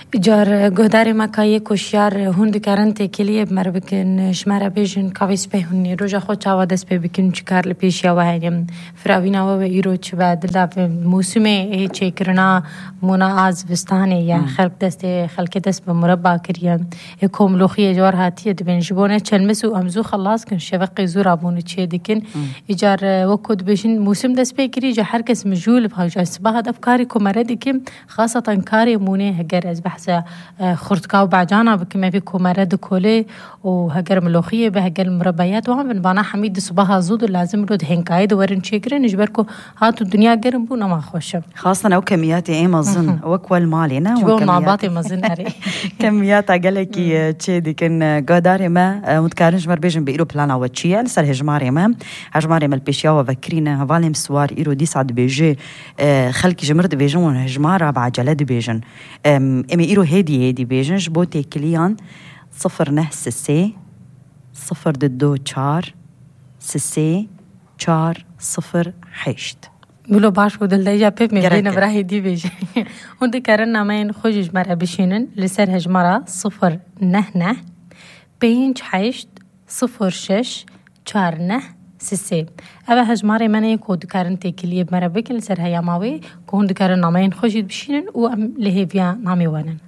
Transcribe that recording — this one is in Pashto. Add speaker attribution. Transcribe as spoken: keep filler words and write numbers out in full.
Speaker 1: جار گوداری مکایی کوشیار هند کارنته کلیه بمر بکن شماره بیشن کاویس به هنی روزا خود چاوا دست به بکن چکار لپیش یا وحیم فراوینا و ایرو چه بعد لاف موسمه چه کرنا منا از وستانه یا خلق دست خلق دست به مربع کریم یکم لخیه جار هاتیه دبن جبونه چلمس و امزو خلاص کن شفقی زور عبونه چه دکن ایجار وقت بیشن موسم دست به کری جا هر کس مجول بخواهش اسباه هدف کاری کمره دکم خاصة کاری مونه هگر از بحث خردکاو بعجانا بكما في كومارة دكولي وهجر ملوخية بهجر المربيات وهم بنبانا حميد صباها زود لازم رود هنكاي دورن شكرا نجبركو هاتو الدنيا جرم بونا ما خوشم
Speaker 2: خاصة أو كميات إيه مظن وكوال مالينا
Speaker 1: جبوا مع باطي مظن أري
Speaker 2: كميات عجلكي تشيدي كن قداري ما متكارنج مربيجن بإيرو بلانا وتشيا لسر هجماري ما هجماري مال بيشيا وفكرينا هفالم سوار إيرو دي سعد بيجي خلكي جمرد بيجون هجمارة بعجلة بيجن إمي إيرو هدي هدي بيجن جبوتي كليان صفر نه سسي صفر دو چار سسي چار صفر حشت
Speaker 1: بلو باش بود الدجا بيب مبين براه دي بيجي هندي كارنا ماين خوجج مرة بشينن لسر هجمرة صفر نه نه بينج حشت صفر شش چار نه سسي أبا هجماري مني كود كارن تكليه بمرة بكل لسر هيا ماوي كون دكارن نامين خوجج بشينن و لهيفيا نامي وانن